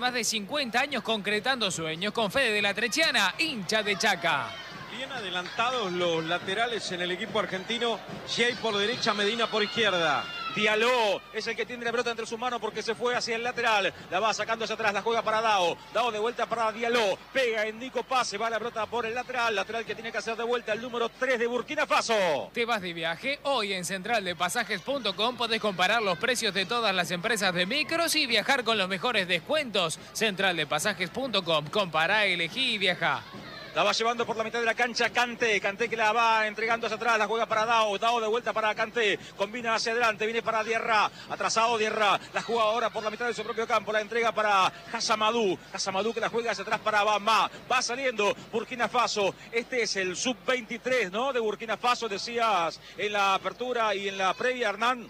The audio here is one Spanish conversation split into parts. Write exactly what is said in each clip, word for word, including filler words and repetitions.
Más de cincuenta años concretando sueños con Fede de la Trechiana, hincha de Chaca. Bien adelantados los laterales en el equipo argentino. Jay por derecha, Medina por izquierda. Diallo es el que tiene la pelota entre sus manos porque se fue hacia el lateral. La va sacando hacia atrás, la juega para Dao. Dao de vuelta para Diallo. Pega en Nico Paz, va la pelota por el lateral. Lateral que tiene que hacer de vuelta el número tres de Burkina Faso. ¿Te vas de viaje? Hoy en central de pasajes punto com podés comparar los precios de todas las empresas de micros y viajar con los mejores descuentos. central de pasajes punto com. Compará, elegí y viajá. La va llevando por la mitad de la cancha Kanté. Kanté que la va entregando hacia atrás. La juega para Dao. Dao de vuelta para Kanté. Combina hacia adelante. Viene para Diarra. Atrasado Diarra. La juega ahora por la mitad de su propio campo. La entrega para Hassamadou. Hassamadou que la juega hacia atrás para Bamba. Va saliendo Burkina Faso. Este es el sub veintitrés, ¿no? De Burkina Faso, decías en la apertura y en la previa, Hernán.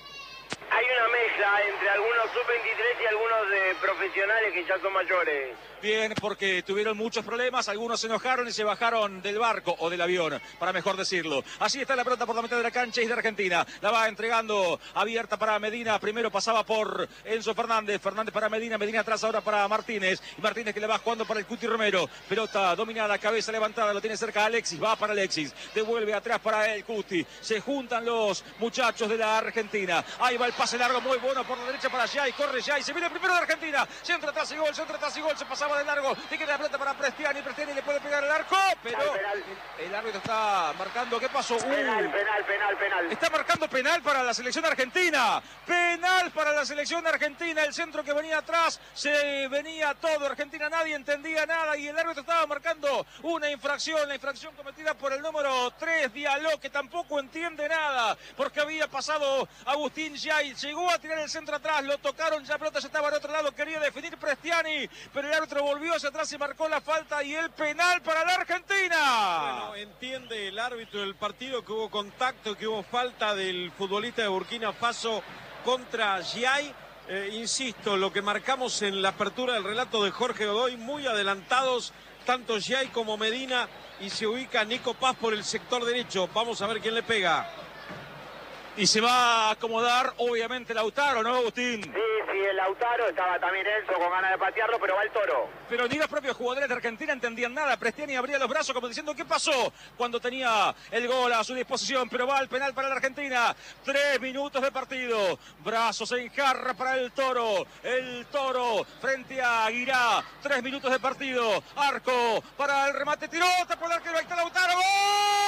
Hay una mezcla entre algunos sub veintitrés y algunos de profesionales que ya son mayores. Bien, porque tuvieron muchos problemas, algunos se enojaron y se bajaron del barco o del avión, para mejor decirlo. Así está la pelota por la mitad de la cancha y es de Argentina. La va entregando abierta para Medina. Primero pasaba por Enzo Fernández. Fernández para Medina. Medina atrás ahora para Martínez. Y Martínez que le va jugando para el Cuti Romero. Pelota dominada, cabeza levantada. Lo tiene cerca Alexis. Va para Alexis. Devuelve atrás para el Cuti. Se juntan los muchachos de la Argentina. Ahí va el pase largo muy bueno por la derecha para Jay. Corre Jay. Se viene primero de Argentina. Centro atrás y gol. Centro atrás y gol. Se pasaba de largo, tiene la pelota para Prestiani, Prestiani le puede pegar el arco, pero penal, penal. El árbitro está marcando, ¿qué pasó? Penal, uh, penal, penal, penal. Está marcando penal para la selección argentina, penal para la selección argentina, el centro que venía atrás, se venía todo, Argentina nadie entendía nada y el árbitro estaba marcando una infracción, la infracción cometida por el número tres, Diallo, que tampoco entiende nada, porque había pasado Agustín Jay, llegó a tirar el centro atrás, lo tocaron, ya la pelota ya estaba al otro lado, quería definir Prestiani, pero el árbitro volvió hacia atrás y marcó la falta y el penal para la Argentina. Bueno, entiende el árbitro del partido que hubo contacto, que hubo falta del futbolista de Burkina Faso contra Jay. Eh, insisto, lo que marcamos en la apertura del relato de Jorge Godoy, muy adelantados, tanto Jay como Medina, y se ubica Nico Paz por el sector derecho. Vamos a ver quién le pega. Y se va a acomodar, obviamente, Lautaro, ¿no, Agustín? Sí, sí, el Lautaro, estaba también Enzo con ganas de patearlo, pero va el Toro. Pero ni los propios jugadores de Argentina entendían nada. Prestiani abría los brazos como diciendo, ¿qué pasó? Cuando tenía el gol a su disposición, pero va el penal para la Argentina. Tres minutos de partido. Brazos en jarra para el Toro. El Toro frente a Aguirá. Tres minutos de partido. Arco para el remate. Tiró, tapó el arquero, ahí está Lautaro. ¡Gol!